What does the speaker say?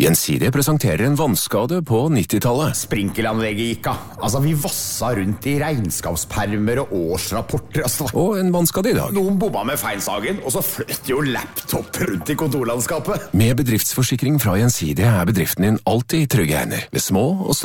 Gjensidige presenterer en vannskade på 90-tallet. Sprinkelanlegget gikk av. Altså, vi vassa rundt i regnskapspermer og årsrapporter. Altså. Og en vannskade i dag. Noen bomma med feilsagen, og så fløt jo laptop rundt i kontorlandskapet. Med bedriftsforsikring fra Gjensidige bedriften din alltid i trygge hender. Ved små og